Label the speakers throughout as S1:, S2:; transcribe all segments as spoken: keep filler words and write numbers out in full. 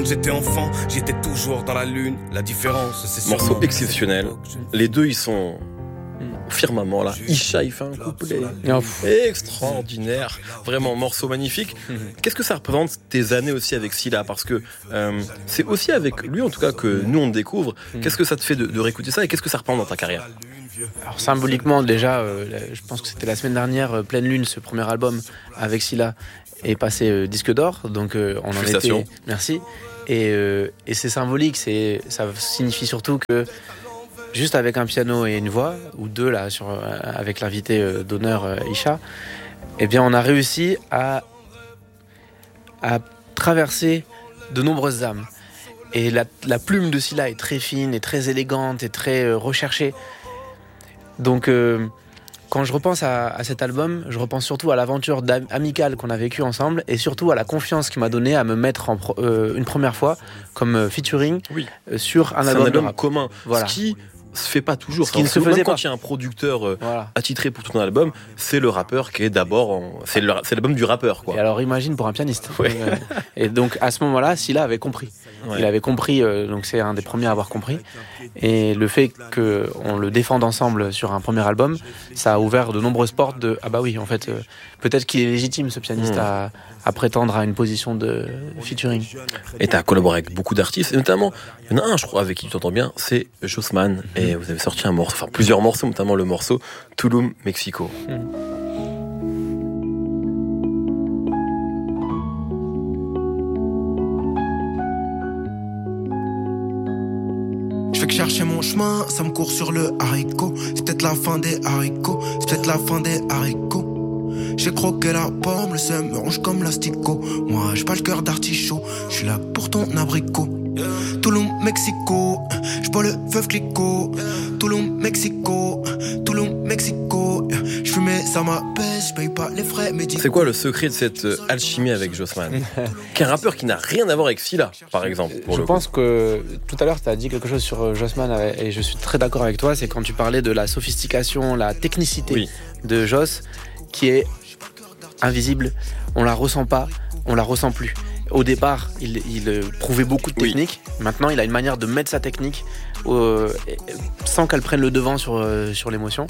S1: J'étais enfant, j'étais toujours dans la lune. La différence, c'est
S2: morceau
S1: sûrement...
S2: exceptionnel. Les deux, ils sont au firmament là. Isha, il fait un couplet extraordinaire. Vraiment, morceau magnifique. Qu'est-ce que ça représente tes années aussi avec Silla? Parce que euh, c'est aussi avec lui, en tout cas, que nous on découvre. Qu'est-ce que ça te fait de, de réécouter ça et qu'est-ce que ça représente dans ta carrière?
S3: Alors symboliquement déjà, euh, je pense que c'était la semaine dernière, euh, Pleine Lune, ce premier album avec Silla est passé euh, disque d'or, donc euh, on en était. Merci. Et, euh, et c'est symbolique, c'est, ça signifie surtout que juste avec un piano et une voix, ou deux là, sur, euh, avec l'invité euh, d'honneur euh, Isha, eh bien on a réussi à, à traverser de nombreuses âmes. Et la, la plume de Silla est très fine, et très élégante, et très euh, recherchée. Donc euh, quand je repense à, à cet album, je repense surtout à l'aventure amicale qu'on a vécue ensemble et surtout à la confiance qu'il m'a donnée à me mettre en pro, euh, une première fois comme euh, featuring
S2: oui.
S3: euh, sur un
S2: c'est
S3: album,
S2: un album
S3: de rap.
S2: commun.
S3: Voilà.
S2: Ce qui se fait pas toujours.
S3: Ce qui ne se faisait
S2: même
S3: pas.
S2: Quand il y a un producteur euh,
S3: voilà.
S2: attitré pour tout un album, c'est le rappeur qui est d'abord... En... C'est, le... c'est l'album du rappeur, quoi.
S3: Et alors imagine pour un pianiste.
S2: Ouais.
S3: Et donc à ce moment-là, Silla avait compris. Ouais. Il avait compris, euh, donc c'est un des premiers à avoir compris. Et le fait qu'on le défende ensemble sur un premier album, ça a ouvert de nombreuses portes de ah bah oui, en fait, euh, peut-être qu'il est légitime ce pianiste mmh. à, à prétendre à une position de featuring.
S2: Et tu as collaboré avec beaucoup d'artistes, et notamment, il y en a un, je crois, avec qui tu t'entends bien, c'est Jossman. Mmh. Et vous avez sorti un morceau, enfin plusieurs morceaux, notamment le morceau Tulum, Mexico. Mmh.
S4: Je fais que chercher mon chemin, ça me court sur le haricot. C'est peut-être la fin des haricots, c'est peut-être la fin des haricots. J'ai croqué la pomme, le seum me ronge comme l'asticot. Moi j'ai pas le cœur d'artichaut, je suis là pour ton abricot. Tulum, Mexico, je bois le veuve Clicquot. Tulum, Mexico, Tulum, Mexico. Je fumais, ça m'apaise, je paye pas les frais médicaux.
S2: C'est quoi le secret de cette alchimie avec Jossman? Qui est un rappeur qui n'a rien à voir avec Silla, par exemple. Pour
S3: je
S2: le
S3: pense
S2: coup.
S3: que tout à l'heure tu as dit quelque chose sur Jossman et je suis très d'accord avec toi. C'est quand tu parlais de la sophistication, la technicité oui. de Joss qui est invisible, on la ressent pas, on la ressent plus. Au départ, il, il prouvait beaucoup de technique. Oui. Maintenant, il a une manière de mettre sa technique euh, sans qu'elle prenne le devant sur, euh, sur l'émotion.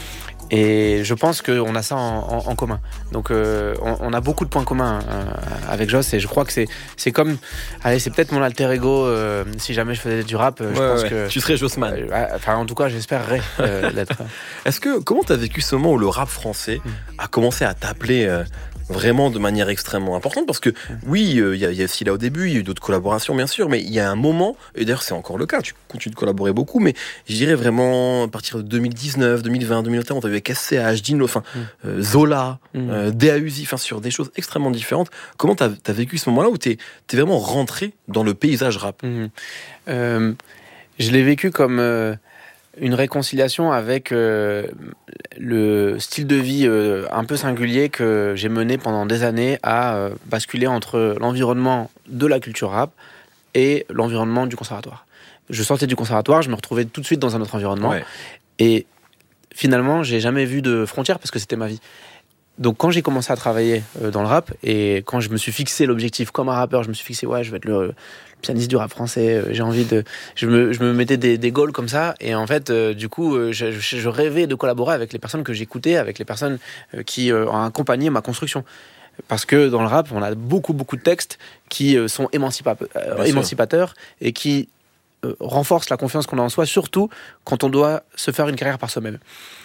S3: Et je pense qu'on a ça en, en, en commun. Donc, euh, on, on a beaucoup de points communs euh, avec Joss. Et je crois que c'est, c'est comme... Allez, c'est peut-être mon alter ego. Euh, si jamais je faisais du rap, euh, je
S2: ouais,
S3: pense
S2: ouais.
S3: que...
S2: Tu serais Jossman.
S3: Euh, enfin, en tout cas, j'espérerais euh, l'être.
S2: Est-ce que... Comment t'as vécu ce moment où le rap français a commencé à t'appeler... Euh, vraiment de manière extrêmement importante parce que oui, il euh, y a, y a Silla au début, il y a eu d'autres collaborations bien sûr, mais il y a un moment, et d'ailleurs c'est encore le cas, tu continues de collaborer beaucoup, mais je dirais vraiment à partir de deux mille dix-neuf, deux mille vingt, deux mille vingt et un, on avait avec S C H, Dino, enfin mm. euh, Zola, mm. euh, D A U Z I, enfin sur des choses extrêmement différentes. Comment t'as, t'as vécu ce moment-là où t'es, t'es vraiment rentré dans le paysage rap?
S3: mm. euh, Je l'ai vécu comme... Euh... une réconciliation avec euh, le style de vie euh, un peu singulier que j'ai mené pendant des années à euh, basculer entre l'environnement de la culture rap et l'environnement du conservatoire. Je sortais du conservatoire, je me retrouvais tout de suite dans un autre environnement. Ouais. Et finalement, j'ai jamais vu de frontières parce que c'était ma vie. Donc quand j'ai commencé à travailler euh, dans le rap et quand je me suis fixé l'objectif comme un rappeur, je me suis fixé ouais, je vais être le, le pianiste du rap français, euh, j'ai envie de je me je me mettais des des goals comme ça et en fait euh, du coup euh, je, je, je rêvais de collaborer avec les personnes que j'écoutais, avec les personnes euh, qui euh, ont accompagné ma construction. Parce que dans le rap, on a beaucoup beaucoup de textes qui euh, sont émancipa- euh, émancipateurs et qui euh, renforcent la confiance qu'on a en soi, surtout quand on doit se faire une carrière par soi-même.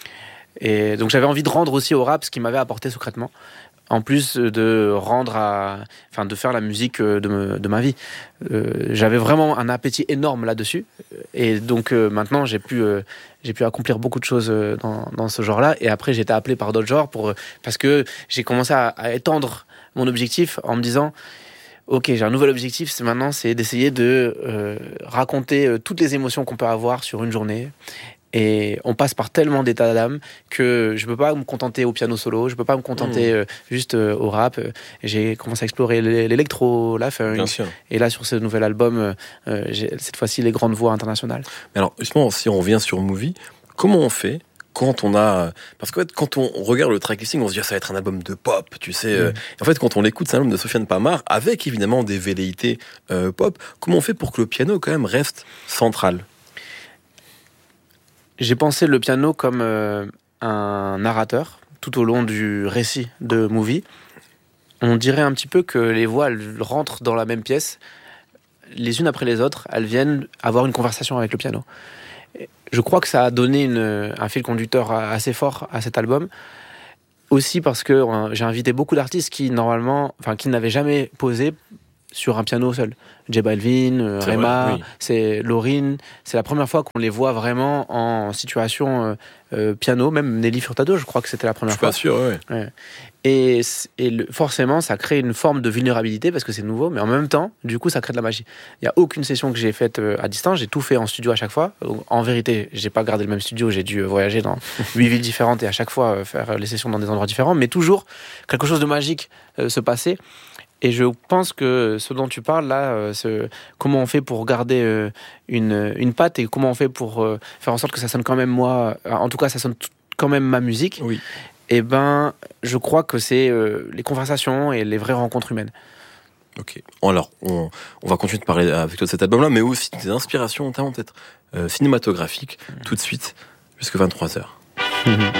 S3: Et donc j'avais envie de rendre aussi au rap ce qu'il m'avait apporté secrètement, en plus de rendre à, enfin de faire la musique de, me, de ma vie. Euh, j'avais vraiment un appétit énorme là-dessus, et donc euh, maintenant j'ai pu, euh, j'ai pu accomplir beaucoup de choses dans, dans ce genre-là. Et après j'ai été appelé par d'autres genres pour, parce que j'ai commencé à, à étendre mon objectif en me disant. Ok, j'ai un nouvel objectif, c'est maintenant, c'est d'essayer de euh, raconter euh, toutes les émotions qu'on peut avoir sur une journée. Et on passe par tellement d'états d'âme que je peux pas me contenter au piano solo, je peux pas me contenter mmh. euh, juste euh, au rap. J'ai commencé à explorer l'électro, la funk. Et là, sur ce nouvel album, euh, j'ai cette fois-ci les grandes voix internationales.
S2: Mais alors, justement, si on revient sur Movie, comment on fait quand on a, parce que quand on regarde le tracklisting, on se dit ah, ça va être un album de pop, tu sais. Mmh. En fait, quand on l'écoute, c'est un album de Sofiane Pamart avec évidemment des velléités euh, pop. Comment on fait pour que le piano quand même reste central?
S3: J'ai pensé le piano comme euh, un narrateur tout au long du récit de Movie. On dirait un petit peu que les voix elles rentrent dans la même pièce, les unes après les autres, elles viennent avoir une conversation avec le piano. Je crois que ça a donné une, un fil conducteur assez fort à cet album. Aussi parce que j'ai invité beaucoup d'artistes qui, normalement, enfin, qui n'avaient jamais posé sur un piano seul. J Balvin, c'est Rema, vrai, oui. c'est Lauryn. C'est la première fois qu'on les voit vraiment en situation euh, euh, piano. Même Nelly Furtado, je crois que c'était la première fois.
S2: Je suis pas sûr, ouais.
S3: ouais. Et, et le, forcément, ça crée une forme de vulnérabilité parce que c'est nouveau, mais en même temps, du coup, ça crée de la magie. Il n'y a aucune session que j'ai faite à distance. J'ai tout fait en studio à chaque fois. En vérité, j'ai pas gardé le même studio. J'ai dû voyager dans huit villes différentes et à chaque fois faire les sessions dans des endroits différents. Mais toujours, quelque chose de magique euh, se passait. Et je pense que ce dont tu parles là, euh, ce, comment on fait pour garder euh, une, une patte et comment on fait pour euh, faire en sorte que ça sonne quand même moi, en tout cas ça sonne t- quand même ma musique,
S2: oui.
S3: Et ben je crois que c'est euh, les conversations et les vraies rencontres humaines.
S2: Ok. Alors, on, on va continuer de parler avec toi de cet album-là, mais aussi des inspirations notamment peut-être euh, cinématographiques, mmh. tout de suite, jusqu'à vingt-trois heures. Mmh.